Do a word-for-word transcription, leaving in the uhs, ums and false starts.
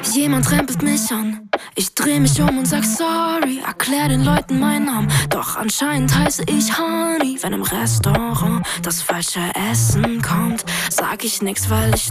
Jemand rempelt mich an, ich dreh mich um und sag sorry, erklär den Leuten meinen Namen, doch anscheinend heiße ich Honey. Wenn im Restaurant das falsche Essen kommt, sag ich nix, weil ich